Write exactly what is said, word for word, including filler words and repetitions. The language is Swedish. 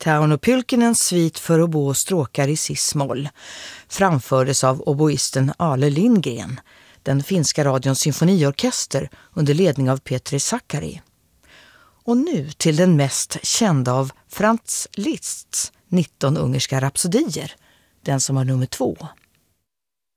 Tauno Pylkkinens svit för obo och stråkar i cis-moll framfördes av oboisten Ale Lindgren, den finska radions symfoniorkester under ledning av Petri Sakari. Och nu till den mest kända av Franz Liszts nitton ungerska rapsodier, den som har nummer två.